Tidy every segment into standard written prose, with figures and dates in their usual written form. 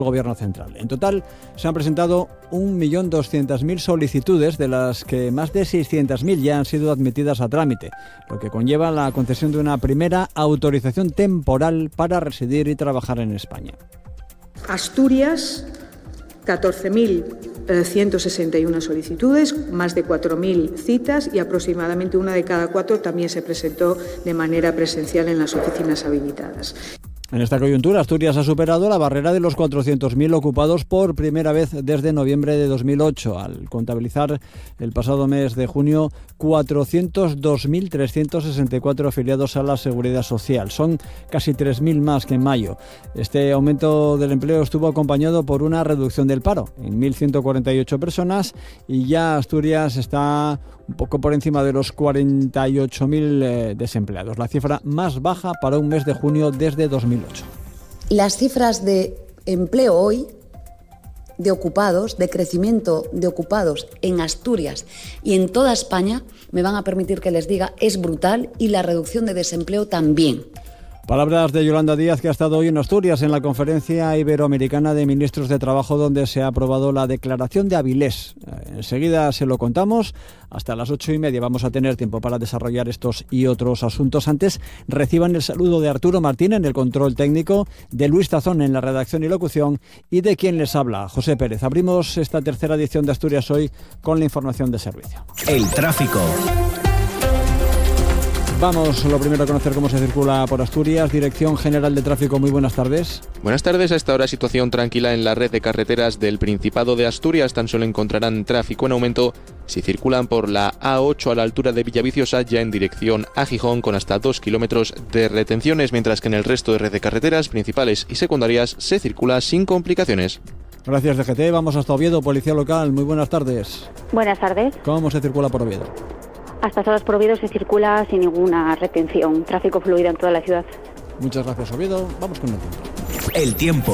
Gobierno central. En total se han presentado 1.200.000 solicitudes, de las que más de 600.000 ya han sido admitidas a trámite, lo que conlleva la concesión de una primera autorización temporal para residir y trabajar en España. Asturias, 14.161 solicitudes, más de 4.000 citas y aproximadamente una de cada 4 también se presentó de manera presencial en las oficinas habilitadas. En esta coyuntura, Asturias ha superado la barrera de los 400.000 ocupados por primera vez desde noviembre de 2008, al contabilizar el pasado mes de junio 402.364 afiliados a la Seguridad Social. Son casi 3.000 más que en mayo. Este aumento del empleo estuvo acompañado por una reducción del paro en 1.148 personas y ya Asturias está un poco por encima de los 48.000 desempleados, la cifra más baja para un mes de junio desde 2008. Las cifras de empleo hoy, de ocupados, de crecimiento de ocupados en Asturias y en toda España, me van a permitir que les diga, es brutal, y la reducción de desempleo también. Palabras de Yolanda Díaz, que ha estado hoy en Asturias en la Conferencia Iberoamericana de Ministros de Trabajo, donde se ha aprobado la declaración de Avilés. Enseguida se lo contamos. Hasta las 8:30 vamos a tener tiempo para desarrollar estos y otros asuntos. Antes, reciban el saludo de Arturo Martín en el control técnico, de Luis Tazón en la redacción y locución y de quien les habla, José Pérez. Abrimos esta tercera edición de Asturias Hoy con la información de servicio. El tráfico. Vamos lo primero a conocer cómo se circula por Asturias. Dirección General de Tráfico, muy buenas tardes. Buenas tardes. A esta hora situación tranquila en la red de carreteras del Principado de Asturias. Tan solo encontrarán tráfico en aumento si circulan por la A8 a la altura de Villaviciosa, ya en dirección a Gijón, con hasta 2 kilómetros de retenciones, mientras que en el resto de red de carreteras principales y secundarias se circula sin complicaciones. Gracias, DGT. Vamos hasta Oviedo, Policía Local. Muy buenas tardes. Buenas tardes. ¿Cómo se circula por Oviedo? A estas horas por Oviedo se circula sin ninguna retención. Tráfico fluido en toda la ciudad. Muchas gracias, Oviedo. Vamos con el tiempo. El tiempo.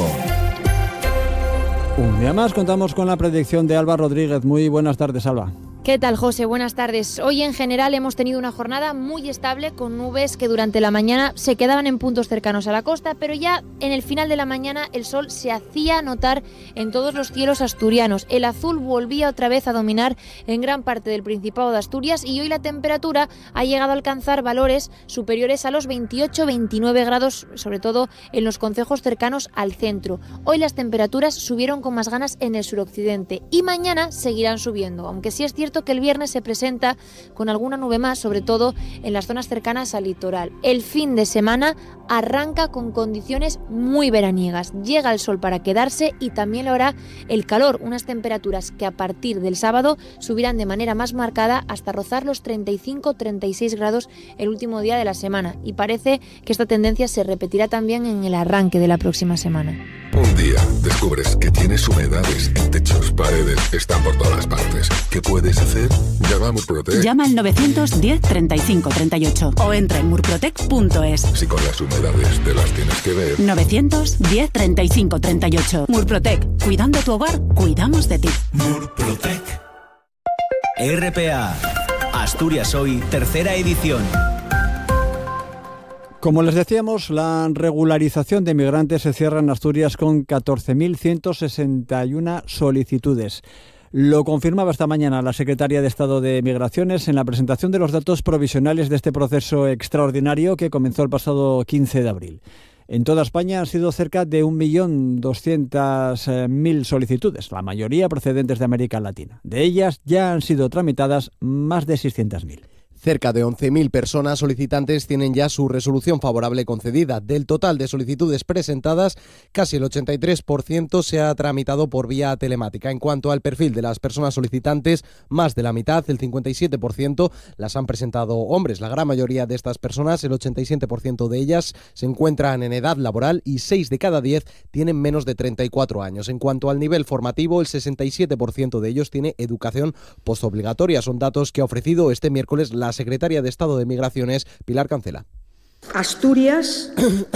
Un día más contamos con la predicción de Alba Rodríguez. Muy buenas tardes, Alba. ¿Qué tal, José? Buenas tardes. Hoy en general hemos tenido una jornada muy estable, con nubes que durante la mañana se quedaban en puntos cercanos a la costa, pero ya en el final de la mañana el sol se hacía notar en todos los cielos asturianos. El azul volvía otra vez a dominar en gran parte del Principado de Asturias y hoy la temperatura ha llegado a alcanzar valores superiores a los 28-29 grados, sobre todo en los concejos cercanos al centro. Hoy las temperaturas subieron con más ganas en el suroccidente y mañana seguirán subiendo, aunque sí es cierto que el viernes se presenta con alguna nube más, sobre todo en las zonas cercanas al litoral. El fin de semana arranca con condiciones muy veraniegas. Llega el sol para quedarse y también lo hará el calor, unas temperaturas que a partir del sábado subirán de manera más marcada hasta rozar los 35-36 grados el último día de la semana, y parece que esta tendencia se repetirá también en el arranque de la próxima semana. Un día descubres que tienes humedades en techos, paredes, están por todas partes. ¿Qué puedes hacer? Llama a Murprotec. Llama al 910 35 38 o entra en murprotec.es. Si con las humedades te las tienes que ver. 910 35 38. Murprotec. Cuidando tu hogar, cuidamos de ti. Murprotec. RPA. Asturias Hoy, tercera edición. Como les decíamos, la regularización de migrantes se cierra en Asturias con 14.161 solicitudes. Lo confirmaba esta mañana la secretaria de Estado de Migraciones en la presentación de los datos provisionales de este proceso extraordinario que comenzó el pasado 15 de abril. En toda España han sido cerca de 1.200.000 solicitudes, la mayoría procedentes de América Latina. De ellas ya han sido tramitadas más de 600.000. Cerca de 11.000 personas solicitantes tienen ya su resolución favorable concedida. Del total de solicitudes presentadas, casi el 83% se ha tramitado por vía telemática. En cuanto al perfil de las personas solicitantes, más de la mitad, el 57%, las han presentado hombres. La gran mayoría de estas personas, el 87% de ellas, se encuentran en edad laboral y 6 de cada 10 tienen menos de 34 años. En cuanto al nivel formativo, el 67% de ellos tiene educación postobligatoria. Son datos que ha ofrecido este miércoles la secretaria de Estado de Migraciones, Pilar Cancela. Asturias,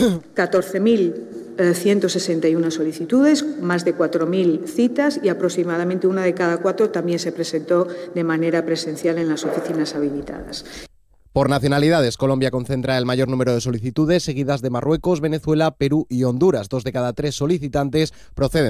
14.161 solicitudes, más de 4.000 citas y aproximadamente una de cada 4 también se presentó de manera presencial en las oficinas habilitadas. Por nacionalidades, Colombia concentra el mayor número de solicitudes, seguidas de Marruecos, Venezuela, Perú y Honduras. 2 de cada 3 solicitantes proceden